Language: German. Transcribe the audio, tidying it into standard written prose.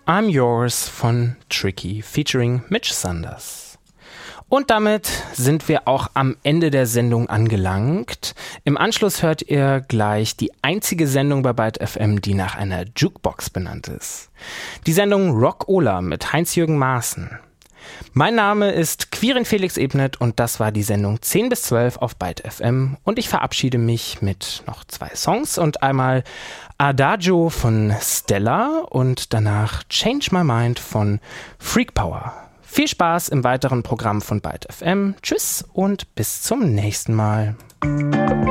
I'm Yours von Tricky featuring Mitch Sanders. Und damit sind wir auch am Ende der Sendung angelangt. Im Anschluss hört ihr gleich die einzige Sendung bei Byte FM, die nach einer Jukebox benannt ist. Die Sendung Rock Ola mit Heinz-Jürgen Maaßen. Mein Name ist Quirin Felix Ebnet und das war die Sendung 10 bis 12 auf Byte FM und ich verabschiede mich mit noch 2 Songs und einmal Adagio von Stella und danach Change My Mind von Freak Power. Viel Spaß im weiteren Programm von Byte FM. Tschüss und bis zum nächsten Mal.